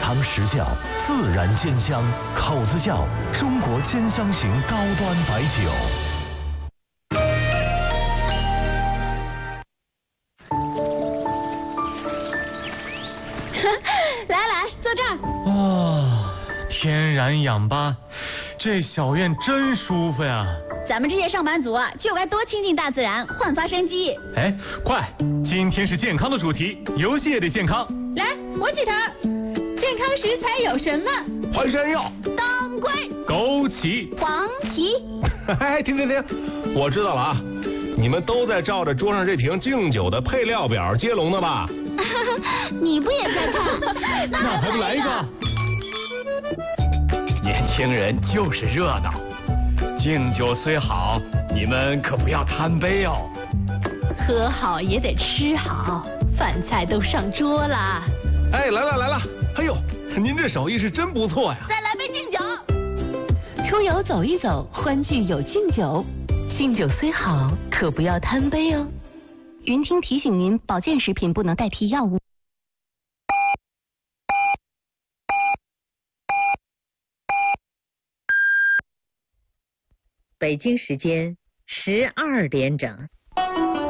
尝实效，自然鲜香，口子窖中国鲜香型高端白酒。 来，坐这儿。 啊，天然氧吧，这小院真舒服呀。 咱们这些上班族啊，就该多亲近大自然，焕发生机。 哎，快，今天是健康的主题，游戏也得健康。 来，我举头。健康食材有什么？ 淮山药、 当归、 枸杞、 黄芪。 哎，停，我知道了啊，你们都在照着桌上这瓶敬酒的配料表接龙呢吧？ 你不也在看？ 那还不来一个？ 年轻人就是热闹，敬酒虽好，你们可不要贪杯哦。 喝好也得吃好，饭菜都上桌啦。 哎，来了！哎呦，您这手艺是真不错呀！ 再来杯敬酒。 出游走一走，欢聚有敬酒。敬酒虽好，可不要贪杯哦。云听提醒您，保健食品不能代替药物。 北京时间12点整。